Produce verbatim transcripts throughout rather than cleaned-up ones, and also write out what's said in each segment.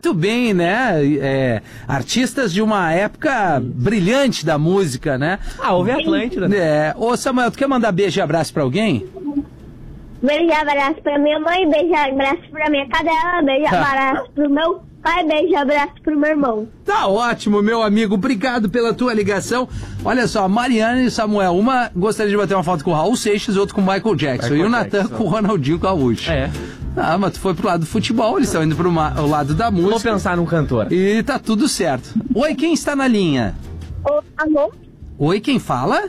Muito bem, né? É, artistas de uma época brilhante da música, né? Ah, houve Atlântida. É. Ô, Samuel, tu quer mandar beijo e abraço pra alguém? Beijo e abraço pra minha mãe, beijo e abraço pra minha cadela, beijo e abraço pro meu pai, beijo e abraço pro meu irmão. Tá ótimo, meu amigo. Obrigado pela tua ligação. Olha só, Mariana e Samuel. Uma gostaria de bater uma foto com o Raul Seixas, outro com o Michael Jackson. Michael e o Natan Jackson. com o Ronaldinho Gaúcho. É. Ah, mas tu foi pro lado do futebol, eles estão indo pro ma- o lado da música. Vou pensar num cantor. E tá tudo certo. Oi, quem está na linha? Ô, alô? Oi, quem fala?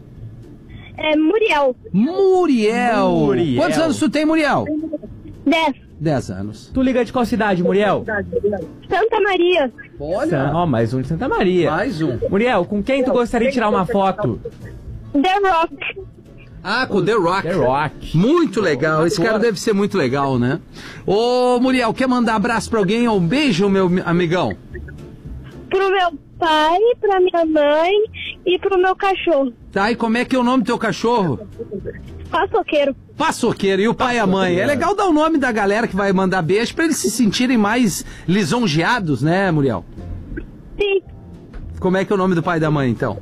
É Muriel, Muriel. Muriel. Quantos anos tu tem, Muriel? dez, Dez anos. Tu liga de qual cidade, Muriel? Santa Maria, Olha, Ó, mais um de Santa Maria. mais um. Muriel, com quem tu gostaria de tirar uma foto? The Rock. Ah, com o The Rock. The Rock. Muito legal, esse cara deve ser muito legal, né? Ô, Muriel, quer mandar abraço pra alguém ou um beijo, meu amigão? Pro meu pai, pra minha mãe e pro meu cachorro. Tá, e como é que é o nome do teu cachorro? Paçoqueiro. Paçoqueiro, e o pai e a mãe. É legal dar o nome da galera que vai mandar beijo pra eles se sentirem mais lisonjeados, né, Muriel? Sim, Como é que é o nome do pai e da mãe, então?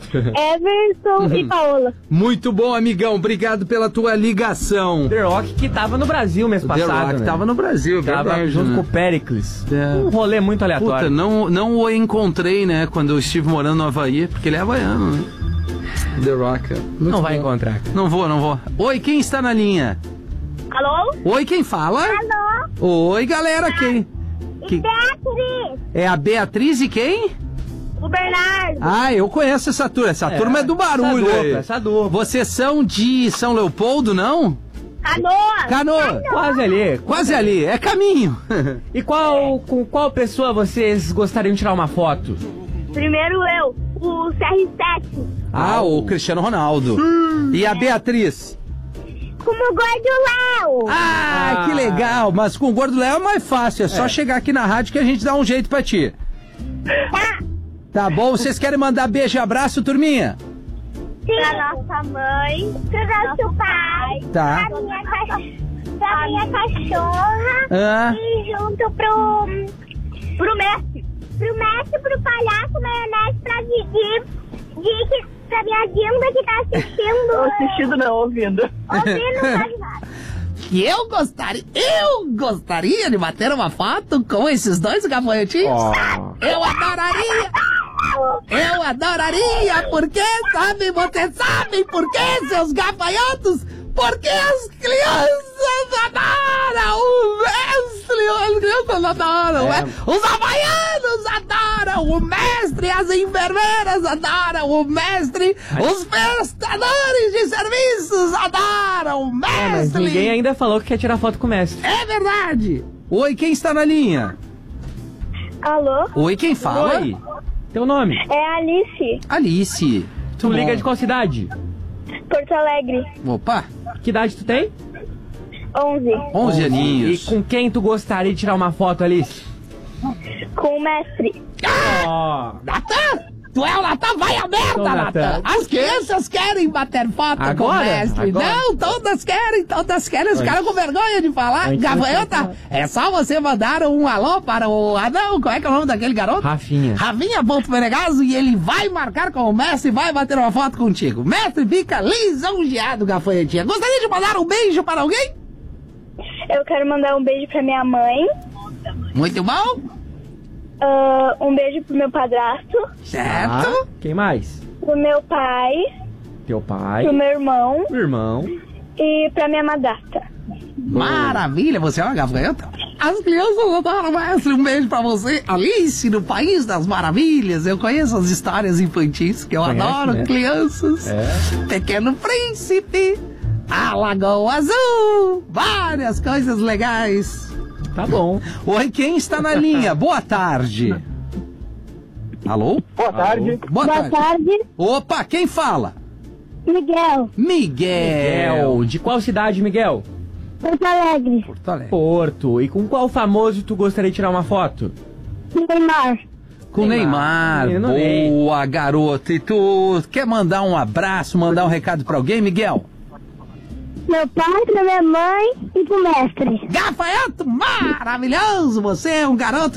Everton e Paola. Muito bom, amigão. Obrigado pela tua ligação. The Rock que tava no Brasil mês The passado, Rock né? tava no Brasil, Tava verdade, junto né? com o Pericles. É. Um rolê muito Puta, aleatório. não, não o encontrei, né, quando eu estive morando no Havaí, porque ele é havaiano, né? The Rock. Muito Não vai bom. encontrar. Não vou, não vou. Oi, quem está na linha? Alô? Oi, quem fala? Alô? Oi, galera, quem? Que- Beatriz. É a Beatriz e quem? O Bernardo. Ah, eu conheço essa turma. Essa turma é do barulho. Essa aí. dupla, essa dupla. Vocês são de São Leopoldo, não? Canoa. Canoa. Quase ali. Quase ali, é caminho. E qual, com qual pessoa vocês gostariam de tirar uma foto? Primeiro eu, o C R sete. Ah, o Cristiano Ronaldo. E a Beatriz? Com o Gordo Léo. Ah, Ah. que legal. Mas com o Gordo Léo é mais fácil. É só É. chegar aqui na rádio que a gente dá um jeito pra ti. Tá. Tá bom? Vocês querem mandar beijo e abraço, turminha? Pra nossa mãe. Pro nosso pai. Tá. Pra minha, ca... pra minha cachorra. Ah. E junto pro... Pro mestre. Pro mestre, pro palhaço, maionese, pra Didi. Didi, pra minha Dinda que tá assistindo. Assistindo não, ouvindo. Ouvindo, mas nada. Que eu gostaria, eu gostaria de bater uma foto com esses dois gafanhotinhos. Eu adoraria. Eu adoraria, porque sabe, vocês sabem por quê, seus gafanhotos? Porque as crianças adoram o mestre, as crianças adoram, É. é. Os havaianos adoram o mestre, as enfermeiras adoram o mestre, os prestadores de serviços adoram o mestre. É, mas ninguém ainda falou que quer tirar foto com o mestre. É verdade. Oi, quem está na linha? Alô? Oi, quem fala? Oi, teu nome? É a Alice, Alice. Tu Muito liga bom. de qual cidade? Porto Alegre, Opa, Que idade tu tem? onze. onze E aninhos. com quem tu gostaria de tirar uma foto, Alice? Com o mestre. Ó, Natan! Tu é o Natan? Vai a Sou merda, o Natan. Natan! As crianças querem bater foto com o Agora? mestre. Agora? Não, todas querem, todas querem. Os Antes. caras com vergonha de falar. Antes Gafanhota, você- é só você mandar um alô para o anão. Como é que é o nome daquele garoto? Rafinha. Ravinha Ponto Menegaso, e ele vai marcar com o mestre e vai bater uma foto contigo. O mestre fica lisonjeado, gafanhotinha. Gostaria de mandar um beijo para alguém? Eu quero mandar um beijo pra minha mãe, Muito bom, ah, um beijo pro meu padrasto, certo? Ah, quem mais? pro meu pai, Teu pai, pro meu irmão irmão. e pra minha madrasta. Maravilha, você é uma gafanhota? As crianças adoram, mestre. Um beijo pra você. Alice, no País das Maravilhas. Eu conheço as histórias infantis, que eu Conhece, adoro, né? crianças. É. Pequeno Príncipe, a Lagoa Azul, várias coisas legais. Tá bom. Oi, quem está na linha? Boa tarde. Alô? Boa tarde. Boa, Boa tarde. tarde, Opa, quem fala? Miguel, Miguel. Miguel. De qual cidade, Miguel? Porto Alegre, Porto Alegre. Porto. E com qual famoso tu gostaria de tirar uma foto? Neymar. Com Neymar. Menino Ney. Boa, garoto. E tu quer mandar um abraço, mandar um recado pra alguém, Miguel? Meu pai, pra minha mãe e pro mestre. Gafanhoto maravilhoso, você é um garoto